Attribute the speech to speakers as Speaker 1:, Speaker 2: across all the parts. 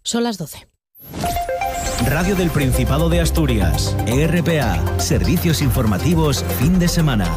Speaker 1: Son las 12.
Speaker 2: Radio del Principado de Asturias, RPA, servicios informativos fin de semana.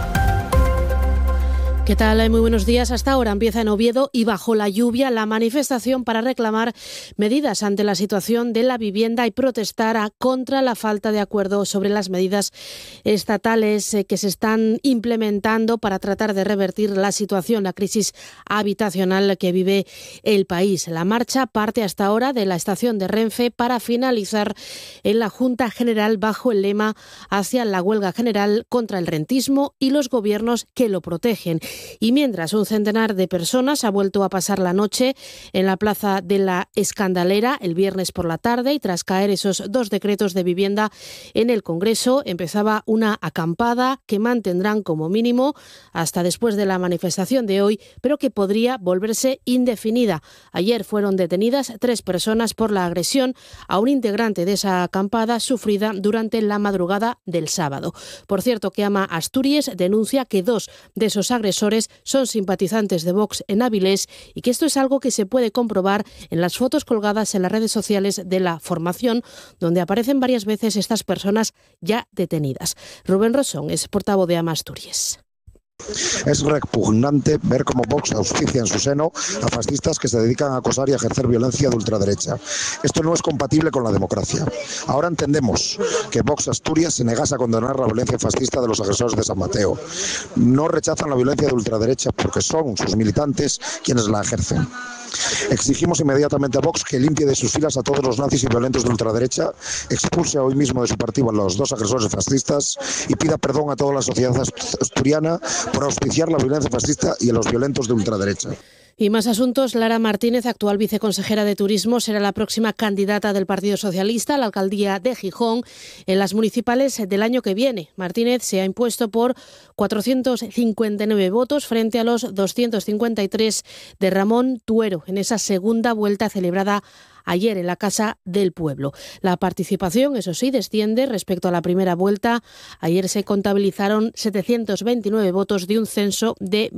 Speaker 1: ¿Qué tal? Muy buenos días. Hasta ahora empieza en Oviedo y bajo la lluvia la manifestación para reclamar medidas ante la situación de la vivienda y protestar contra la falta de acuerdo sobre las medidas estatales que se están implementando para tratar de revertir la situación, la crisis habitacional que vive el país. La marcha parte hasta ahora de la estación de Renfe para finalizar en la Junta General bajo el lema hacia la huelga general contra el rentismo y los gobiernos que lo protegen. Y mientras un centenar de personas ha vuelto a pasar la noche en la Plaza de la Escandalera el viernes por la tarde y tras caer esos 2 decretos de vivienda en el Congreso, empezaba una acampada que mantendrán como mínimo hasta después de la manifestación de hoy, pero que podría volverse indefinida. Ayer fueron detenidas 3 personas por la agresión a un integrante de esa acampada sufrida durante la madrugada del sábado. Por cierto, que Ama Asturias denuncia que 2 de esos agresores son simpatizantes de Vox en Avilés y que esto es algo que se puede comprobar en las fotos colgadas en las redes sociales de la formación, donde aparecen varias veces estas personas ya detenidas. Rubén Rosón es portavoz de Ama Asturias.
Speaker 3: Es repugnante ver cómo Vox auspicia en su seno a fascistas que se dedican a acosar y a ejercer violencia de ultraderecha. Esto no es compatible con la democracia. Ahora entendemos que Vox Asturias se negase a condenar la violencia fascista de los agresores de San Mateo. No rechazan la violencia de ultraderecha porque son sus militantes quienes la ejercen. Exigimos inmediatamente a Vox que limpie de sus filas a todos los nazis y violentos de ultraderecha, expulse hoy mismo de su partido a los 2 agresores fascistas y pida perdón a toda la sociedad asturiana por auspiciar la violencia fascista y a los violentos de ultraderecha.
Speaker 1: Y más asuntos. Lara Martínez, actual viceconsejera de Turismo, será la próxima candidata del Partido Socialista a la alcaldía de Gijón en las municipales del año que viene. Martínez se ha impuesto por 459 votos frente a los 253 de Ramón Tuero en esa segunda vuelta celebrada ayer en la Casa del Pueblo. La participación, eso sí, desciende respecto a la primera vuelta. Ayer se contabilizaron 729 votos de un censo de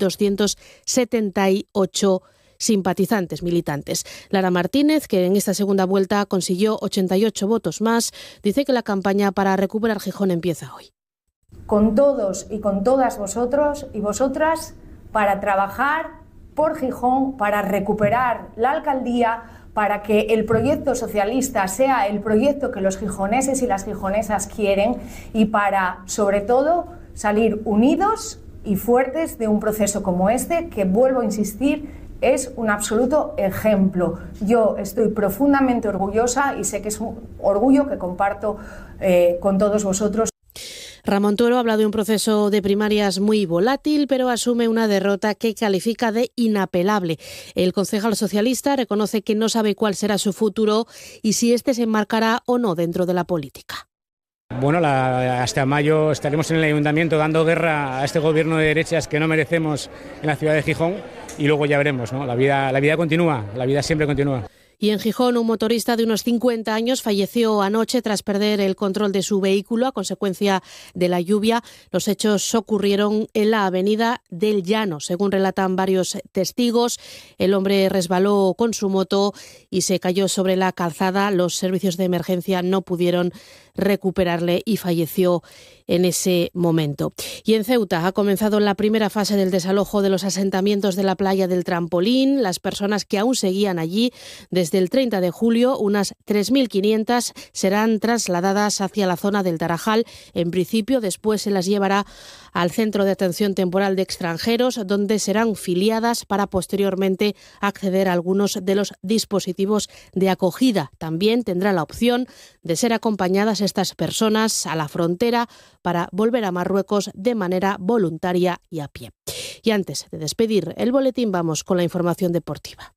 Speaker 1: 1.278 simpatizantes, militantes. Lara Martínez, que en esta segunda vuelta consiguió 88 votos más, dice que la campaña para recuperar Gijón empieza hoy.
Speaker 4: Con todos y con todas vosotros y vosotras para trabajar por Gijón, para recuperar la alcaldía, para que el proyecto socialista sea el proyecto que los gijoneses y las gijonesas quieren y para, sobre todo, salir unidos y fuertes de un proceso como este, que, vuelvo a insistir, es un absoluto ejemplo. Yo estoy profundamente orgullosa y sé que es un orgullo que comparto con todos vosotros.
Speaker 1: Ramón Tuero habla de un proceso de primarias muy volátil, pero asume una derrota que califica de inapelable. El concejal socialista reconoce que no sabe cuál será su futuro y si este se enmarcará o no dentro de la política.
Speaker 5: Bueno, hasta mayo estaremos en el ayuntamiento dando guerra a este gobierno de derechas que no merecemos en la ciudad de Gijón y luego ya veremos, ¿no? La vida continúa, la vida siempre continúa.
Speaker 1: Y en Gijón, un motorista de unos 50 años falleció anoche tras perder el control de su vehículo a consecuencia de la lluvia. Los hechos ocurrieron en la avenida del Llano. Según relatan varios testigos, el hombre resbaló con su moto y se cayó sobre la calzada. Los servicios de emergencia no pudieron recuperarle y falleció en ese momento. Y en Ceuta ha comenzado la primera fase del desalojo de los asentamientos de la playa del Trampolín. Las personas que aún seguían allí desde el 30 de julio, unas 3.500, serán trasladadas hacia la zona del Tarajal. En principio, después se las llevará al Centro de Atención Temporal de Extranjeros, donde serán filiadas para posteriormente acceder a algunos de los dispositivos de acogida. También tendrá la opción de ser acompañadas estas personas a la frontera para volver a Marruecos de manera voluntaria y a pie. Y antes de despedir el boletín, vamos con la información deportiva.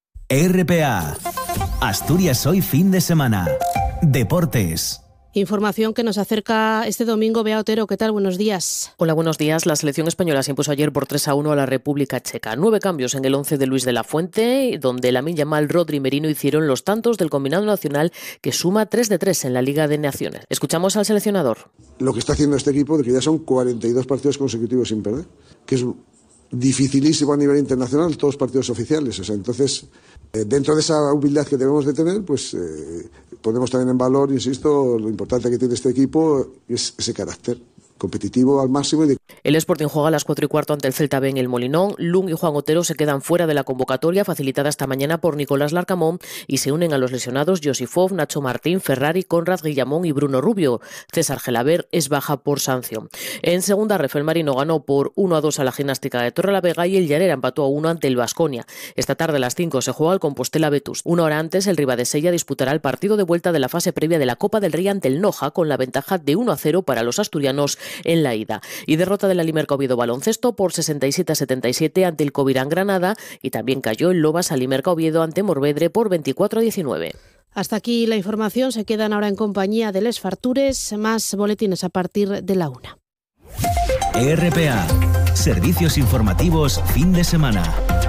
Speaker 2: RPA, Asturias hoy fin de semana. Deportes.
Speaker 1: Información que nos acerca este domingo. Bea Otero, ¿qué tal? Buenos días.
Speaker 6: Hola, buenos días. La selección española se impuso ayer por 3-1 a la República Checa. 9 cambios en el 11 de Luis de la Fuente, donde Lamine Yamal, Rodri y Merino hicieron los tantos del combinado nacional, que suma 3 de 3 en la Liga de Naciones. Escuchamos al seleccionador.
Speaker 7: Lo que está haciendo este equipo, de que ya son 42 partidos consecutivos sin perder, que es dificilísimo a nivel internacional, todos partidos oficiales. O sea, entonces, dentro de esa humildad que debemos de tener, pues ponemos también en valor, insisto, lo importante que tiene este equipo es ese carácter competitivo al máximo.
Speaker 6: El Sporting juega a las 4:15 ante el Celta B en el Molinón. Lung y Juan Otero se quedan fuera de la convocatoria facilitada esta mañana por Nicolás Larcamón y se unen a los lesionados Josifov, Nacho Martín, Ferrari, Conrad Guillamón y Bruno Rubio. César Gelaber es baja por sanción. En segunda, Rafael Marino ganó por 1-2 a la Gimnástica de Torrelavega y el Llanera empató a 1 ante el Baskonia. Esta tarde a las 5 se juega el Compostela Betus. Una hora antes, el Ribadesella disputará el partido de vuelta de la fase previa de la Copa del Rey ante el Noja con la ventaja de 1-0 para los asturianos en la ida. Y derrota de la Limerca Oviedo Baloncesto por 67-77 ante el Covirán Granada y también cayó el Lobas a Limerca Oviedo ante Morvedre por 24-19.
Speaker 1: Hasta aquí la información. Se quedan ahora en compañía de Les Fartures. Más boletines a partir de la 1.
Speaker 2: RPA. Servicios informativos fin de semana.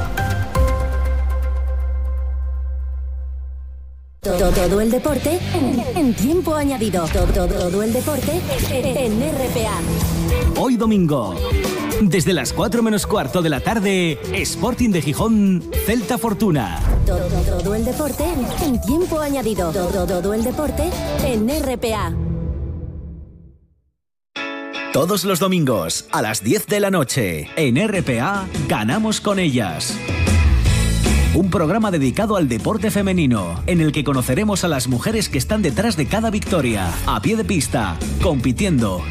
Speaker 8: Todo el deporte en tiempo añadido. Todo el deporte en RPA.
Speaker 2: Hoy domingo, desde las 4:15 de la tarde, Sporting de Gijón, Celta Fortuna.
Speaker 8: Todo el deporte en tiempo añadido. Todo el deporte en RPA.
Speaker 2: Todos los domingos, a las 10 de la noche, en RPA, Ganamos con ellas. Un programa dedicado al deporte femenino, en el que conoceremos a las mujeres que están detrás de cada victoria, a pie de pista, compitiendo